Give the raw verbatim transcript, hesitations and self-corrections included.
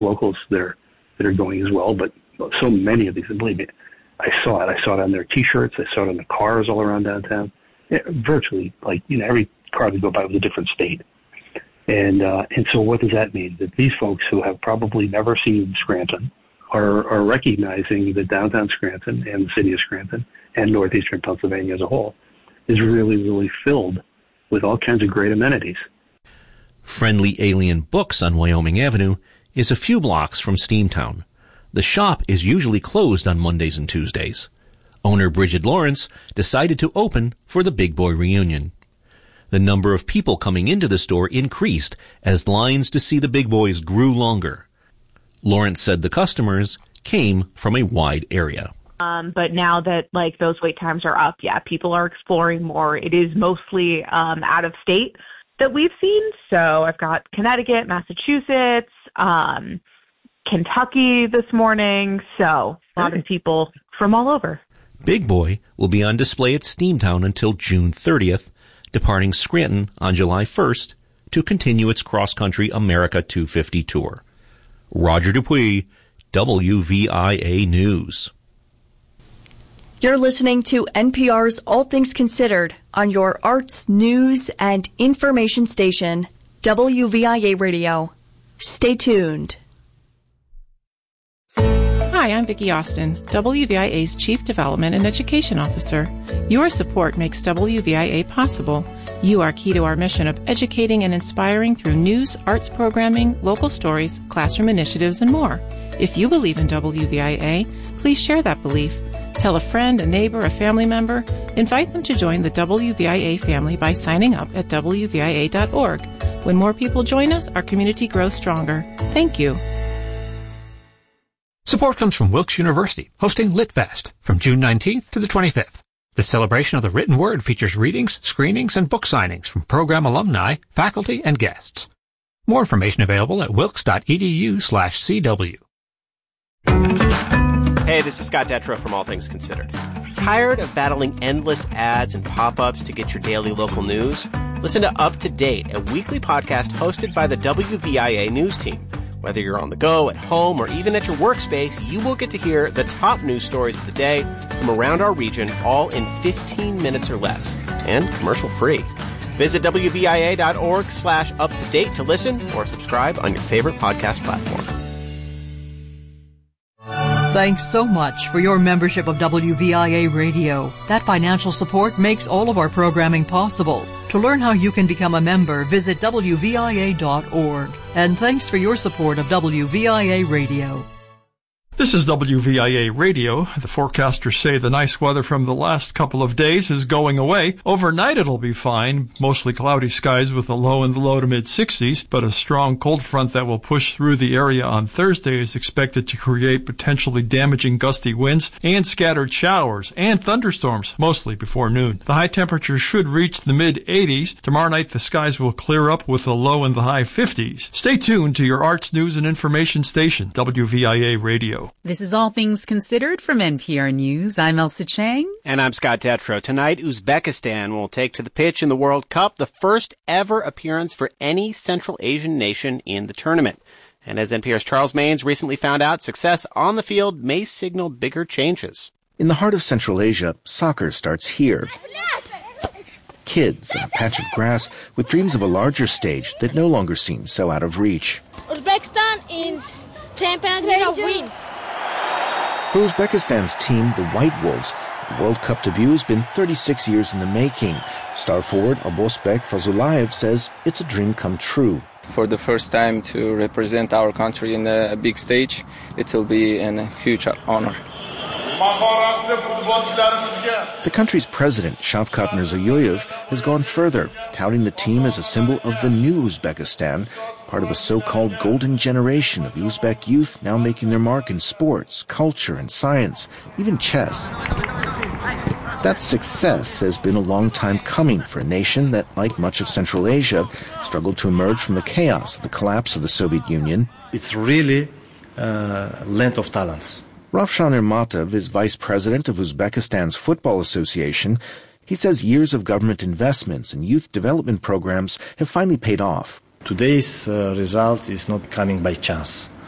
locals that are that are going as well. But so many of these, and believe me, I saw it. I saw it on their T-shirts. I saw it on the cars all around downtown. Yeah, virtually, like, you know, every car that go by was a different state. And uh, and so what does that mean? That these folks who have probably never seen Scranton are, are recognizing that downtown Scranton and the city of Scranton and northeastern Pennsylvania as a whole is really, really filled with all kinds of great amenities. Friendly Alien Books on Wyoming Avenue is a few blocks from Steamtown. The shop is usually closed on Mondays and Tuesdays. Owner Bridget Lawrence decided to open for the Big Boy reunion. The number of people coming into the store increased as lines to see the Big Boys grew longer. Lawrence said the customers came from a wide area. Um, but now that, like, those wait times are up, yeah, people are exploring more. It is mostly um, out of state that we've seen. So I've got Connecticut, Massachusetts, um, Kentucky this morning. So a lot of people from all over. Big Boy will be on display at Steamtown until June thirtieth, departing Scranton on July first to continue its cross-country America two fifty tour. Roger Dupuis, W V I A News. You're listening to N P R's All Things Considered on your arts, news, and information station, W V I A Radio. Stay tuned. Hi, I'm Vicki Austin, W V I A's Chief Development and Education Officer. Your support makes W V I A possible. You are key to our mission of educating and inspiring through news, arts programming, local stories, classroom initiatives, and more. If you believe in W V I A, please share that belief. Tell a friend, a neighbor, a family member. Invite them to join the W V I A family by signing up at W V I A dot org. When more people join us, our community grows stronger. Thank you. Support comes from Wilkes University, hosting LitFest from June nineteenth to the twenty-fifth. The celebration of the written word features readings, screenings, and book signings from program alumni, faculty, and guests. More information available at wilkes dot e d u slash c w. Hey, this is Scott Detrow from All Things Considered. Tired of battling endless ads and pop-ups to get your daily local news? Listen to Up to Date, a weekly podcast hosted by the W V I A news team. Whether you're on the go, at home, or even at your workspace, you will get to hear the top news stories of the day from around our region, all in fifteen minutes or less, and commercial-free. Visit W V I A dot org slash up to date to listen or subscribe on your favorite podcast platform. Thanks so much for your membership of W V I A Radio. That financial support makes all of our programming possible. To learn how you can become a member, visit W V I A dot org. And thanks for your support of W V I A Radio. This is W V I A Radio. The forecasters say the nice weather from the last couple of days is going away. Overnight it'll be fine. Mostly cloudy skies with a low in the low to mid-sixties, but a strong cold front that will push through the area on Thursday is expected to create potentially damaging gusty winds and scattered showers and thunderstorms, mostly before noon. The high temperature should reach the mid-eighties. Tomorrow night the skies will clear up with a low in the high fifties. Stay tuned to your arts, news, and information station, W V I A Radio. This is All Things Considered from N P R News. I'm Elsa Chang. And I'm Scott Detrow. Tonight, Uzbekistan will take to the pitch in the World Cup, the first ever appearance for any Central Asian nation in the tournament. And as N P R's Charles Maines recently found out, success on the field may signal bigger changes. In the heart of Central Asia, soccer starts here. Kids in a patch of grass with dreams of a larger stage that no longer seems so out of reach. Uzbekistan is champions, we don't win. For Uzbekistan's team, the White Wolves, the World Cup debut has been thirty-six years in the making. Star forward Abosbek Fazulayev says it's a dream come true. For the first time to represent our country in a big stage, it will be a huge honor. The country's president, Shavkat Mirziyoyev, has gone further, touting the team as a symbol of the new Uzbekistan, part of a so-called golden generation of Uzbek youth now making their mark in sports, culture, and science, even chess. That success has been a long time coming for a nation that, like much of Central Asia, struggled to emerge from the chaos of the collapse of the Soviet Union. It's really a land of talents. Ravshan Ermatov is vice president of Uzbekistan's Football Association. He says years of government investments and youth development programs have finally paid off. Today's uh, result is not coming by chance.